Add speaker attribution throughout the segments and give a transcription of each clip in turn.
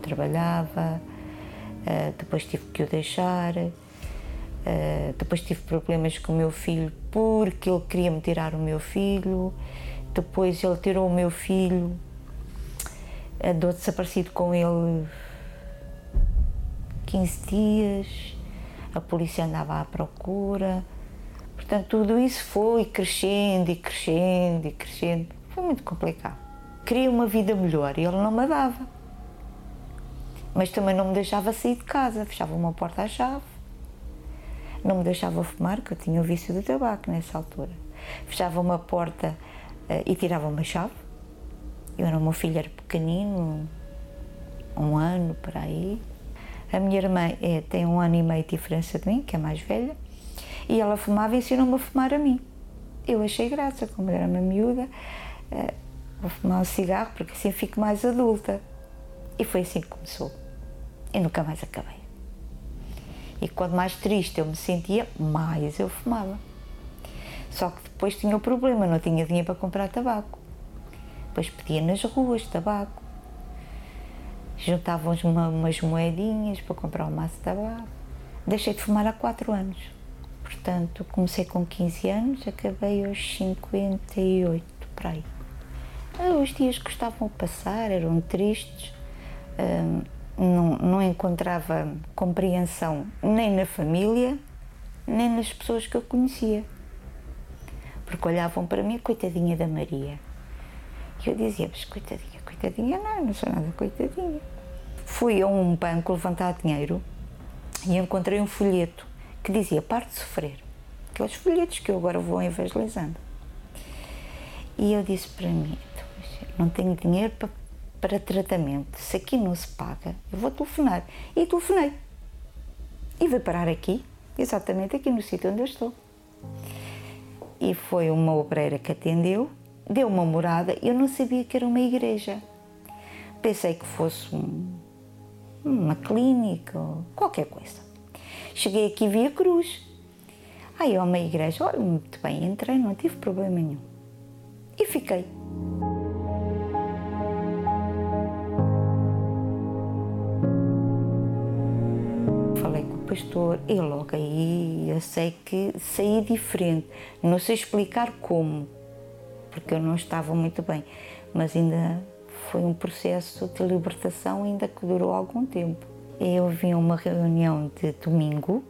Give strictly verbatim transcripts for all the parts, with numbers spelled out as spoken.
Speaker 1: trabalhava, uh, depois tive que o deixar, uh, depois tive problemas com o meu filho porque ele queria me tirar o meu filho, depois ele tirou o meu filho, andou desaparecido com ele quinze dias, a polícia andava à procura, portanto tudo isso foi crescendo e crescendo e crescendo, foi muito complicado. Queria uma vida melhor e ele não me dava, mas também não me deixava sair de casa, fechava uma porta à chave, não me deixava fumar, que eu tinha o vício do tabaco nessa altura, fechava uma porta uh, e tirava uma chave. Eu era, o meu filho era pequenino, um ano por aí. A minha irmã é, tem um ano e meio de diferença de mim, que é mais velha, e ela fumava e ensinou-me a fumar a mim. Eu achei graça, como era uma miúda, uh, vou fumar um cigarro porque assim fico mais adulta. E foi assim que começou. E nunca mais acabei. E quanto mais triste eu me sentia, mais eu fumava. Só que depois tinha o problema, não tinha dinheiro para comprar tabaco. Depois pedia nas ruas tabaco. Juntavam uma, umas moedinhas para comprar um maço de tabaco. Deixei de fumar há quatro anos. Portanto, comecei com quinze anos, acabei aos cinquenta e oito, por aí. Os dias que estavam a passar eram tristes, hum, não, não encontrava compreensão nem na família, nem nas pessoas que eu conhecia. Porque olhavam para mim, coitadinha da Maria. E eu dizia, mas coitadinha, coitadinha, não, não sou nada coitadinha. Fui a um banco levantar dinheiro e encontrei um folheto que dizia, pare de sofrer. Aqueles folhetos que eu agora vou evangelizando. E eu disse para mim, não tenho dinheiro para, para tratamento, se aqui não se paga, eu vou telefonar. E telefonei. E veio parar aqui, exatamente aqui no sítio onde eu estou. E foi uma obreira que atendeu, deu uma morada, eu não sabia que era uma igreja. Pensei que fosse um, uma clínica ou qualquer coisa. Cheguei aqui e vi a cruz. Aí é uma igreja, olha, muito bem, entrei, não tive problema nenhum. E fiquei. Falei com o pastor e logo aí eu sei que saí diferente. Não sei explicar como, porque eu não estava muito bem, mas ainda foi um processo de libertação ainda que durou algum tempo. Eu vim a uma reunião de domingo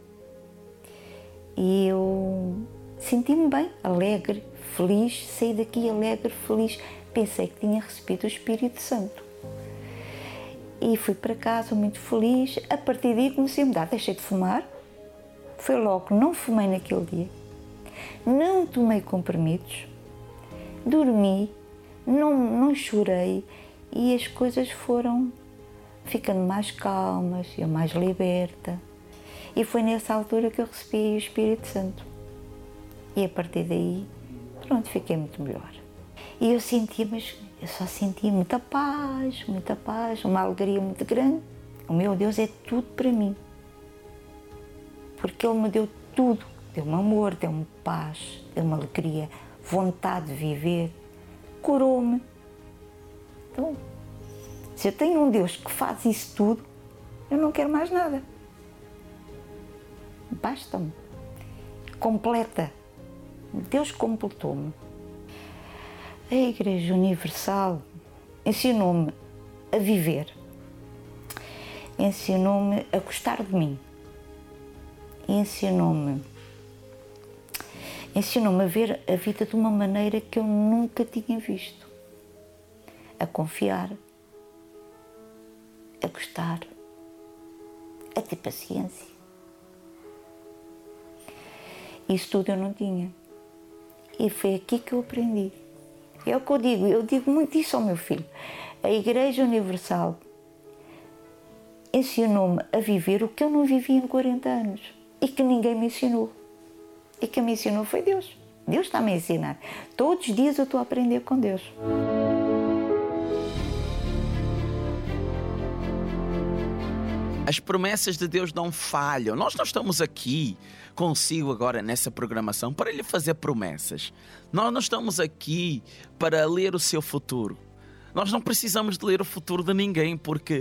Speaker 1: e eu senti-me bem, alegre, feliz, saí daqui alegre, feliz. Pensei que tinha recebido o Espírito Santo. E fui para casa muito feliz. A partir daí comecei a mudar, deixei de fumar. Foi logo, não fumei naquele dia. Não tomei comprimidos. Dormi, não, não chorei e as coisas foram ficando mais calmas, eu mais liberta. E foi nessa altura que eu recebi o Espírito Santo. E a partir daí, pronto, fiquei muito melhor. E eu sentia, mas eu só sentia muita paz, muita paz, uma alegria muito grande. O meu Deus é tudo para mim. Porque Ele me deu tudo. Deu-me amor, deu-me paz, deu-me alegria, vontade de viver, curou-me. Então, se eu tenho um Deus que faz isso tudo, eu não quero mais nada. Basta-me. Completa. Deus completou-me. A Igreja Universal ensinou-me a viver, ensinou-me a gostar de mim, ensinou-me ensinou-me a ver a vida de uma maneira que eu nunca tinha visto, a confiar, a gostar, a ter paciência. Isso tudo eu não tinha. E foi aqui que eu aprendi. É o que eu digo, eu digo muito isso ao meu filho. A Igreja Universal ensinou-me a viver o que eu não vivi em quarenta anos e que ninguém me ensinou. E quem me ensinou foi Deus. Deus está-me a ensinar. Todos os dias eu estou a aprender com Deus.
Speaker 2: As promessas de Deus não falham. Nós não estamos aqui consigo agora nessa programação para lhe fazer promessas. Nós não estamos aqui para ler o seu futuro. Nós não precisamos de ler o futuro de ninguém, porque